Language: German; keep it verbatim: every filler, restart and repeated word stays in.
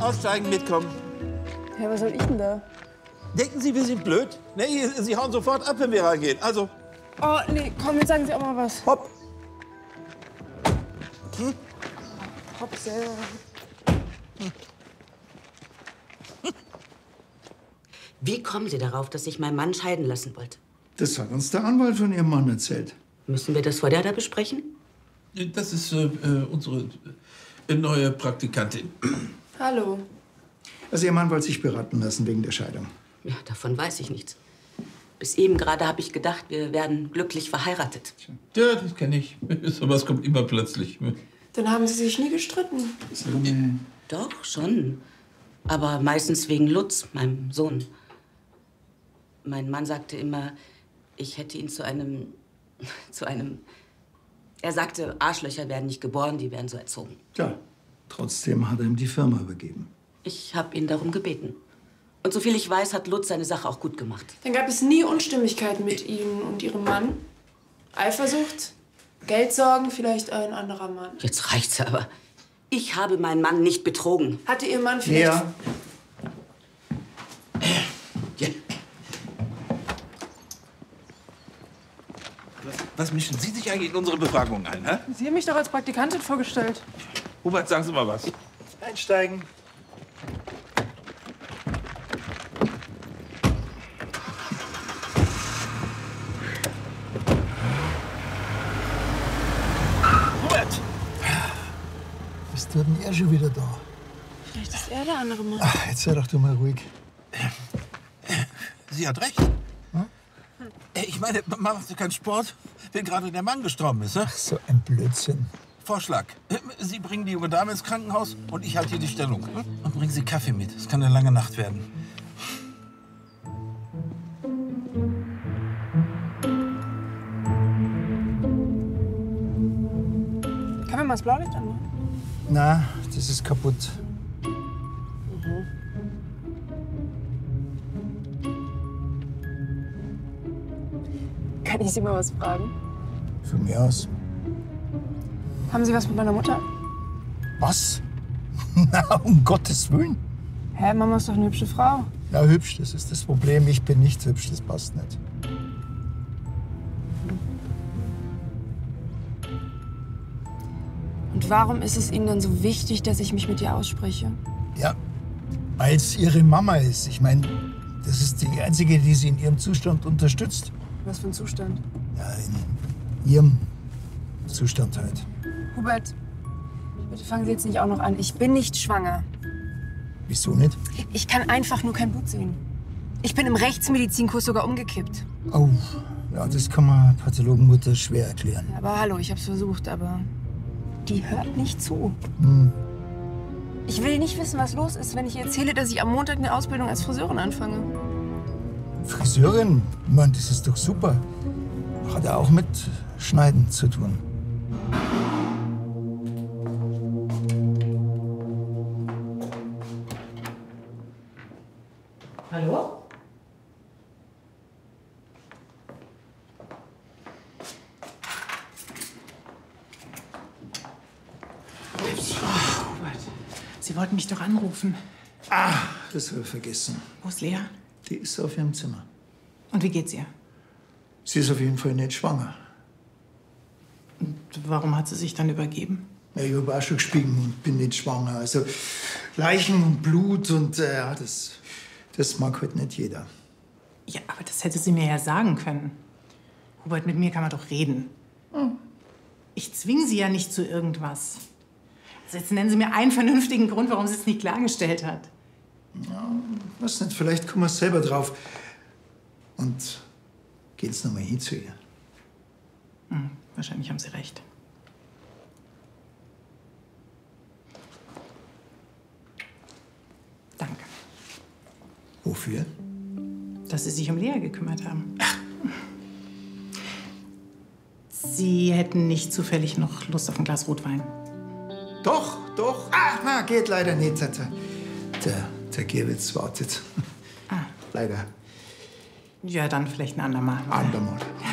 Aussteigen, mitkommen. Ja, was soll ich denn da? Denken Sie, wir sind blöd? Nee, Sie hauen sofort ab, wenn wir reingehen. Also. Oh, nee, komm, jetzt sagen Sie auch mal was. Hopp. Hm? Hopp selber. Hm. Wie kommen Sie darauf, dass sich mein Mann scheiden lassen wollte? Das hat uns der Anwalt von Ihrem Mann erzählt. Müssen wir das vorher da besprechen? Das ist äh, unsere äh, neue Praktikantin. Hallo. Also Ihr Mann wollte sich beraten lassen wegen der Scheidung. Ja, davon weiß ich nichts. Bis eben gerade habe ich gedacht, wir werden glücklich verheiratet. Ja, das kenne ich. Sowas kommt immer plötzlich. Dann haben Sie sich nie gestritten. So, nee. Doch, schon. Aber meistens wegen Lutz, meinem Sohn. Mein Mann sagte immer, ich hätte ihn zu einem... zu einem... Er sagte, Arschlöcher werden nicht geboren, die werden so erzogen. Tja, trotzdem hat er ihm die Firma übergeben. Ich habe ihn darum gebeten. Und soviel ich weiß, hat Lutz seine Sache auch gut gemacht. Dann gab es nie Unstimmigkeiten mit Ihnen und Ihrem Mann? Eifersucht? Geldsorgen? Vielleicht ein anderer Mann? Jetzt reicht's aber. Ich habe meinen Mann nicht betrogen. Hatte Ihr Mann vielleicht... Ja. Ja. Was, was mischen Sie sich eigentlich in unsere Befragung ein, hä? Sie haben mich doch als Praktikantin vorgestellt. Hubert, sagen Sie mal was. Einsteigen. Hubert! Was tut denn er schon wieder da? Vielleicht ist er der andere Mann. Ach, jetzt sei doch du mal ruhig. Sie hat recht. Hm? Ich meine, man macht ja keinen Sport, wenn gerade der Mann gestorben ist. Ne? Ach, so ein Blödsinn. Vorschlag. Sie bringen die junge Dame ins Krankenhaus und ich halte hier die Stellung. Und bringen Sie Kaffee mit. Es kann eine lange Nacht werden. Kann man mal das Blaulicht anmachen? Na, das ist kaputt. Mhm. Kann ich Sie mal was fragen? Von mir aus. Haben Sie was mit meiner Mutter? Was? Na, um Gottes Willen. Hä, Mama ist doch eine hübsche Frau. Ja, hübsch, das ist das Problem. Ich bin nicht hübsch, das passt nicht. Und warum ist es Ihnen dann so wichtig, dass ich mich mit ihr ausspreche? Ja, weil es ihre Mama ist. Ich meine, das ist die Einzige, die sie in ihrem Zustand unterstützt. Was für ein Zustand? Ja, in ihrem Zustand halt. Hubert, bitte fangen Sie jetzt nicht auch noch an. Ich bin nicht schwanger. Wieso nicht? Ich kann einfach nur kein Blut sehen. Ich bin im Rechtsmedizinkurs sogar umgekippt. Oh, ja, das kann man Pathologenmutter schwer erklären. Ja, aber hallo, ich hab's versucht, aber die hört nicht zu. Hm. Ich will nicht wissen, was los ist, wenn ich ihr erzähle, dass ich am Montag eine Ausbildung als Friseurin anfange. Friseurin? Mann, das ist doch super. Hat ja auch mit Schneiden zu tun. Hallo? Sie wollten mich doch anrufen. Ah, das habe ich vergessen. Wo ist Lea? Die ist auf ihrem Zimmer. Und wie geht's ihr? Sie ist auf jeden Fall nicht schwanger. Und warum hat sie sich dann übergeben? Ja, ich habe auch schon gespiegen und bin nicht schwanger. Also Leichen und Blut und äh, ja, das, das mag halt nicht jeder. Ja, aber das hätte sie mir ja sagen können. Hubert, mit mir kann man doch reden. Hm. Ich zwinge Sie ja nicht zu irgendwas. Also jetzt nennen Sie mir einen vernünftigen Grund, warum sie es nicht klargestellt hat. Ja, weiß nicht, vielleicht kommen wir selber drauf. Und geht's noch mal hin zu ihr. Hm, wahrscheinlich haben Sie recht. Danke. Wofür? Dass Sie sich um Lea gekümmert haben. Sie hätten nicht zufällig noch Lust auf ein Glas Rotwein? Doch, doch. Ah, na, geht leider nicht. Der, der, der Gerwitz wartet. Ah. Leider. Ja, dann vielleicht ein andermal. Andermal. Ja.